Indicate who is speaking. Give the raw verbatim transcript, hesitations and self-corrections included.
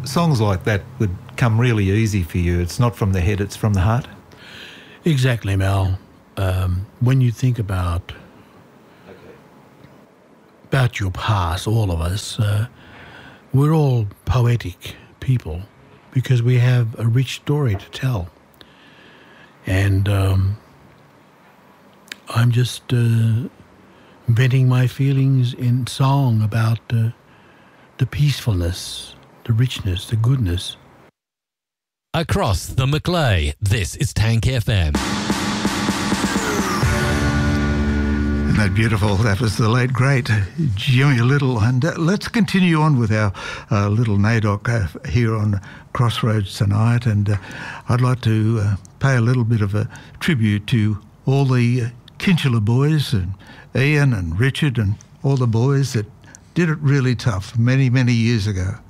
Speaker 1: songs like that would come really easy for you. It's not from the head, it's from the heart.
Speaker 2: Exactly, Mel. Um, when you think about
Speaker 1: Okay.
Speaker 2: about your past, all of us, uh, we're all poetic people because we have a rich story to tell. And um, I'm just uh, venting my feelings in song about uh, the peacefulness, the richness, the goodness.
Speaker 3: Across the Macleay, this is Tank F M.
Speaker 4: Isn't that beautiful? That was the late, great Jimmy Little. And uh, let's continue on with our uh, little NAIDOC uh, here on Crossroads tonight. And uh, I'd like to uh, pay a little bit of a tribute to all the uh, Kinchela boys and Ian and Richard and all the boys that did it really tough many, many years ago.